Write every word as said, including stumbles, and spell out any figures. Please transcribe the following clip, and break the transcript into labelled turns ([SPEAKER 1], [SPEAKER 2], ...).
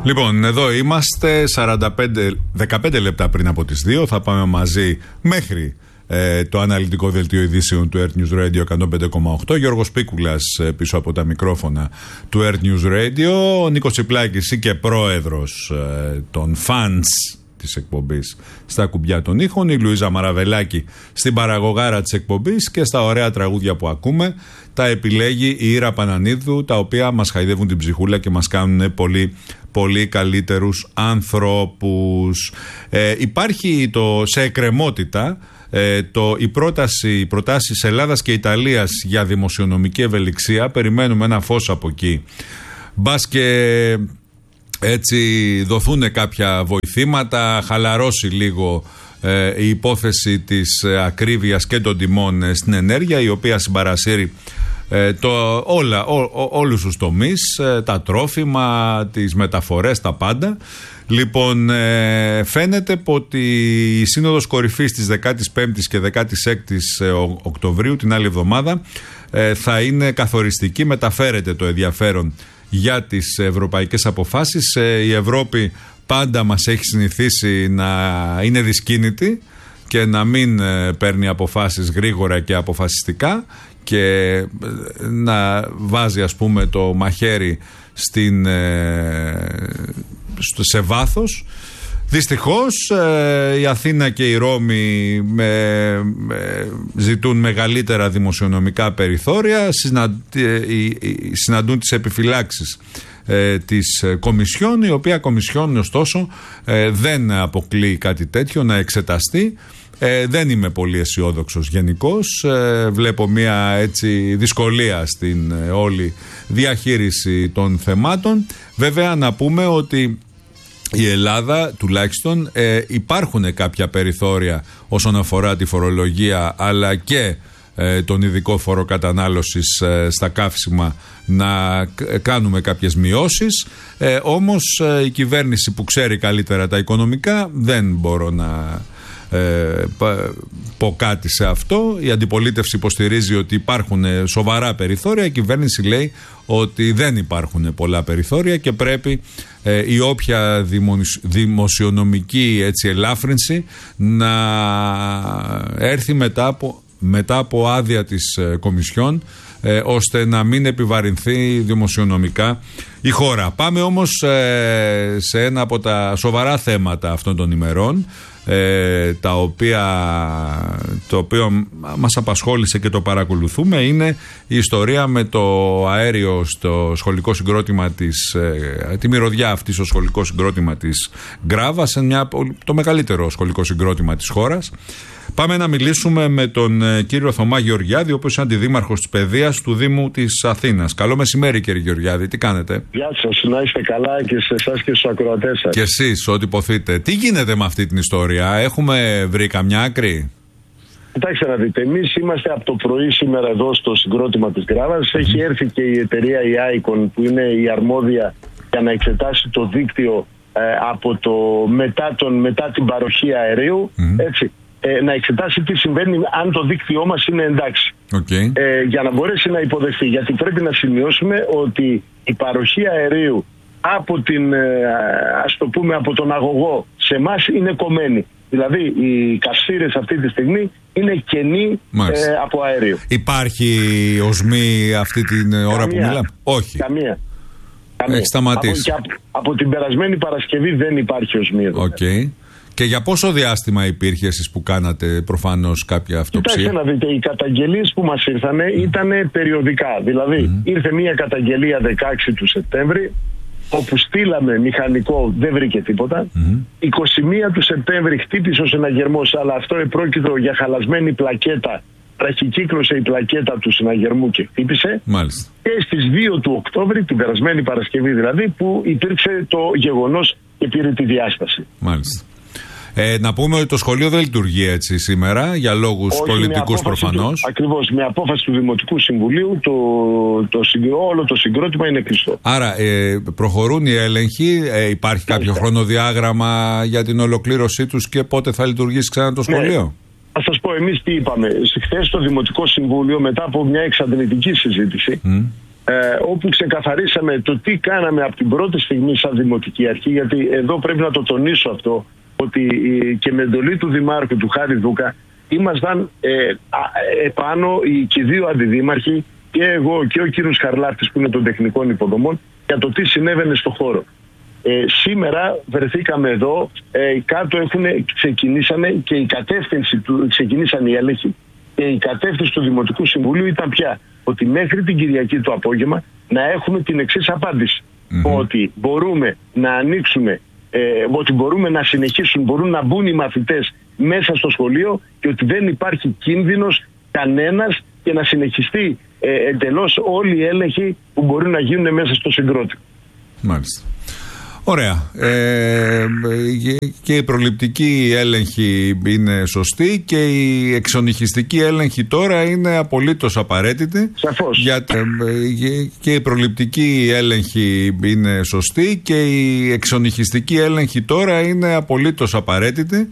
[SPEAKER 1] Λοιπόν, εδώ είμαστε σαράντα πέντε, δεκαπέντε λεπτά πριν από τις δύο. Θα πάμε μαζί μέχρι ε, το αναλυτικό δελτίο ειδήσεων του Earth News Radio εκατόν πέντε κόμμα οκτώ. Γιώργος Πίκουλας ε, πίσω από τα μικρόφωνα του Earth News Radio. Ο Νίκος Τσιπλάκης και πρόεδρος ε, των fans της εκπομπής στα κουμπιά των ήχων, η Λουίζα Μαραβελάκη στην παραγωγάρα της εκπομπής, και στα ωραία τραγούδια που ακούμε τα επιλέγει η Ήρα Πανανίδου, τα οποία μας χαϊδεύουν την ψυχούλα και μας κάνουν πολύ πολύ καλύτερους ανθρώπους. Ε, υπάρχει το, σε εκκρεμότητα ε, το, η πρόταση, οι προτάσεις Ελλάδας και Ιταλίας για δημοσιονομική ευελιξία. Περιμένουμε ένα φως από εκεί. Μπας και έτσι δοθούν κάποια βοηθήματα, χαλαρώσει λίγο ε, η υπόθεση της ακρίβειας και των τιμών ε, στην ενέργεια, η οποία συμπαρασύρει ε, το, όλα, ό, ό, όλους τους τομείς, ε, τα τρόφιμα, τις μεταφορές, τα πάντα. Λοιπόν, ε, φαίνεται ότι η Σύνοδος Κορυφής της δεκάτη πέμπτη και δεκάτη έκτη Οκτωβρίου, την άλλη εβδομάδα, ε, θα είναι καθοριστική. Μεταφέρεται το ενδιαφέρον για τις ευρωπαϊκές αποφάσεις. Η Ευρώπη πάντα μας έχει συνηθίσει να είναι δυσκίνητη και να μην παίρνει αποφάσεις γρήγορα και αποφασιστικά και να βάζει, ας πούμε, το μαχαίρι στην, σε βάθος. Δυστυχώς ε, η Αθήνα και η Ρώμη με, με, ζητούν μεγαλύτερα δημοσιονομικά περιθώρια, συναντ, ε, ε, συναντούν τις επιφυλάξεις ε, της Κομισιόν, η οποία Κομισιόν ωστόσο ε, δεν αποκλείει κάτι τέτοιο να εξεταστεί. Ε, δεν είμαι πολύ αισιόδοξος γενικώς. Ε, βλέπω μια έτσι δυσκολία στην ε, όλη διαχείριση των θεμάτων. Βέβαια να πούμε ότι η Ελλάδα τουλάχιστον ε, υπάρχουν κάποια περιθώρια όσον αφορά τη φορολογία, αλλά και ε, τον ειδικό φόρο κατανάλωσης ε, στα καύσιμα, να κάνουμε κάποιες μειώσεις. Ε, όμως ε, η κυβέρνηση που ξέρει καλύτερα τα οικονομικά, δεν μπορώ να ε, πω κάτι σε αυτό. Η αντιπολίτευση υποστηρίζει ότι υπάρχουν σοβαρά περιθώρια. Η κυβέρνηση λέει ότι δεν υπάρχουν πολλά περιθώρια και πρέπει ε, η όποια δημοσιονομική έτσι, ελάφρυνση να έρθει μετά από, μετά από άδεια της ε, Κομισιόν, ε, ώστε να μην επιβαρυνθεί δημοσιονομικά η χώρα. Πάμε όμως ε, σε ένα από τα σοβαρά θέματα αυτών των ημερών, Ε, τα οποία, το οποίο μας απασχόλησε και το παρακολουθούμε, είναι η ιστορία με το αέριο στο σχολικό συγκρότημα της, ε, τη μυρωδιά αυτή στο σχολικό συγκρότημα της Γκράβα, σε μια, το μεγαλύτερο σχολικό συγκρότημα της χώρας. Πάμε να μιλήσουμε με τον ε, κύριο Θωμά Γεωργιάδη, ο οποίος είναι αντιδήμαρχος της παιδείας του Δήμου της Αθήνας. Καλό μεσημέρι, κύριε Γεωργιάδη, τι κάνετε?
[SPEAKER 2] Γεια σας, να είστε καλά και σε εσάς και στους ακροατές σας.
[SPEAKER 1] Και εσείς, ό,τι υποθείτε. Τι γίνεται με αυτή την ιστορία, έχουμε βρει καμιά άκρη?
[SPEAKER 2] Κοιτάξτε να δείτε, εμείς είμαστε από το πρωί σήμερα εδώ στο συγκρότημα της Γκράβας. Mm. Έχει έρθει και η εταιρεία η Άικον, που είναι η αρμόδια για να εξετάσει το δίκτυο ε, από το μετά, τον, μετά την παροχή αερίου. Mm. Έτσι. Ε, να εξετάσει τι συμβαίνει, αν το δίκτυό μας είναι εντάξει.
[SPEAKER 1] Okay.
[SPEAKER 2] Ε, για να μπορέσει να υποδεχθεί. Γιατί πρέπει να σημειώσουμε ότι η παροχή αερίου από, την, ε, ας το πούμε, από τον αγωγό σε εμάς είναι κομμένη. Δηλαδή οι καυσίρες αυτή τη στιγμή είναι κενοί ε, από αέριο.
[SPEAKER 1] Υπάρχει οσμή αυτή την ώρα Καμία. που μιλάμε? Όχι.
[SPEAKER 2] Καμία.
[SPEAKER 1] Καμία. Έχει σταματήσει.
[SPEAKER 2] Από, από, από την περασμένη Παρασκευή δεν υπάρχει οσμή εδώ.
[SPEAKER 1] Okay. Και για πόσο διάστημα υπήρχε εσείς που κάνατε προφανώς κάποια αυτοψία?
[SPEAKER 2] Κοιτάξτε να δείτε, οι καταγγελίες που μας ήρθανε mm. ήταν περιοδικά. Δηλαδή mm. ήρθε μια καταγγελία δεκαέξι του Σεπτέμβρη, όπου στείλαμε μηχανικό, δεν βρήκε τίποτα. Mm. είκοσι μία του Σεπτέμβρη χτύπησε ο συναγερμός, αλλά αυτό επρόκειτο για χαλασμένη πλακέτα. Ραχικύκλωσε η πλακέτα του συναγερμού και χτύπησε.
[SPEAKER 1] Μάλιστα.
[SPEAKER 2] Και στις δύο του Οκτώβρη, την περασμένη Παρασκευή δηλαδή, που υπήρξε το γεγονός και πήρε τη διάσταση.
[SPEAKER 1] Μάλιστα. Ε, να πούμε ότι το σχολείο δεν λειτουργεί έτσι σήμερα, για λόγους Όχι, πολιτικούς προφανώς.
[SPEAKER 2] Ακριβώς, με απόφαση του Δημοτικού Συμβουλίου το, το, το, όλο το συγκρότημα είναι κλειστό.
[SPEAKER 1] Άρα ε, προχωρούν οι έλεγχοι, ε, υπάρχει κάποιο Μάλιστα. χρονοδιάγραμμα για την ολοκλήρωσή τους και πότε θα λειτουργήσει ξανά το σχολείο?
[SPEAKER 2] Ναι. Θα σας πω εμείς τι είπαμε. Χθες το Δημοτικό Συμβούλιο, μετά από μια εξαντλητική συζήτηση, mm. ε, όπου ξεκαθαρίσαμε το τι κάναμε από την πρώτη στιγμή σαν Δημοτική Αρχή, γιατί εδώ πρέπει να το τονίσω αυτό, ότι ε, και με εντολή του Δημάρχου του Χάρη Δούκα ήμασταν ε, επάνω οι, και δύο αντιδήμαρχοι, και εγώ και ο κύριος Χαρλάφτης που είναι των τεχνικών υποδομών, για το τι συνέβαινε στο χώρο. Ε, σήμερα βρεθήκαμε εδώ, ε, κάτω έχουν, ξεκινήσανε και η κατεύθυνση του, ξεκινήσαν οι έλεγχοι, και η κατεύθυνση του Δημοτικού Συμβουλίου ήταν πια ότι μέχρι την Κυριακή το απόγευμα να έχουμε την εξής απάντηση. Mm-hmm. Ότι μπορούμε να ανοίξουμε, ε, ότι μπορούμε να συνεχίσουν, μπορούν να μπουν οι μαθητές μέσα στο σχολείο και ότι δεν υπάρχει κίνδυνος κανένας και να συνεχιστεί ε, εντελώς όλοι οι έλεγχοι που μπορούν να γίνουν μέσα στο συγκρότημα.
[SPEAKER 1] Μάλιστα. Ωραία. Ε, και η προληπτική έλεγχη είναι σωστή και η εξονυχιστική έλεγχη τώρα είναι απολύτως απαραίτητη.
[SPEAKER 2] Σαφώς.
[SPEAKER 1] Για, ε, και η προληπτική έλεγχη είναι σωστή και η εξονυχιστική έλεγχη τώρα είναι απολύτως απαραίτητη.